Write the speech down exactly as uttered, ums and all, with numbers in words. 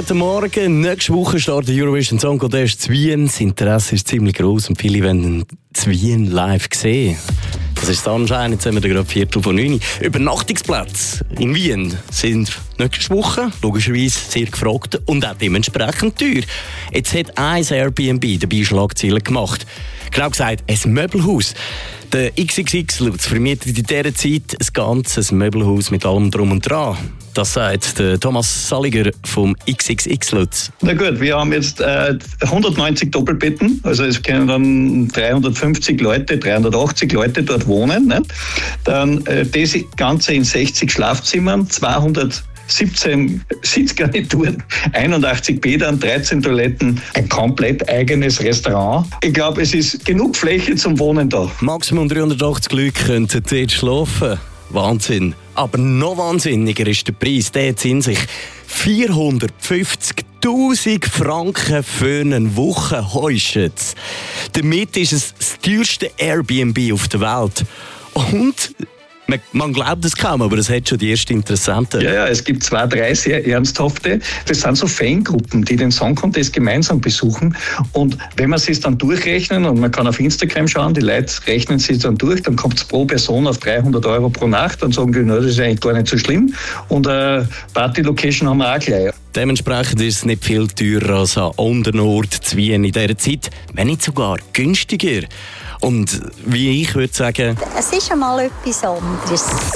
guten Morgen. Nächste Woche startet der Eurovision Song Contest in Wien. Das Interesse ist ziemlich gross und viele wollen in Wien live sehen. Das ist anscheinend. Jetzt haben wir gerade Viertel von neun. Übernachtungsplätze in Wien sind nächste Woche logischerweise sehr gefragt und auch dementsprechend teuer. Jetzt hat ein Airbnb dabei Schlagzeilen gemacht. Genau gesagt, ein Möbelhaus. Der X X X Lutz vermietet in dieser Zeit ein ganzes Möbelhaus mit allem Drum und Dran. Das sagt der Thomas Saliger vom X X X Lutz. Na gut, wir haben jetzt äh, hundertneunzig Doppelbetten, also es können dann dreihundertfünfzig Leute, dreihundertachtzig Leute dort wohnen. Ne? Dann äh, das Ganze in sechzig Schlafzimmern, zweihundertsiebzehn Sitzgarnituren, einundachtzig Bädern, dreizehn Toiletten, ein komplett eigenes Restaurant. Ich glaube, es ist genug Fläche zum Wohnen da. Maximum dreihundertachtzig Leute könnten dort schlafen. Wahnsinn. Aber noch wahnsinniger ist der Preis. Der hat in sich vierhundertfünfzigtausend Franken für eine Woche Heuschütz. Damit ist es das teuerste Airbnb auf der Welt. Und man, man glaubt es kaum, aber es hat schon die ersten Interessenten. Ja, ja, es gibt zwei, drei sehr ernsthafte. Das sind so Fangruppen, die den Song Contest gemeinsam besuchen. Und wenn man es dann durchrechnen, und man kann auf Instagram schauen, die Leute rechnen sich dann durch, dann kommt es pro Person auf dreihundert Euro pro Nacht. Dann sagen die, no, das ist eigentlich gar nicht so schlimm. Und eine Party-Location haben wir auch gleich. Dementsprechend ist es nicht viel teurer als an anderen Orten zu Wien in dieser Zeit, wenn nicht sogar günstiger. Und wie ich würde sagen, es ist einmal etwas anderes.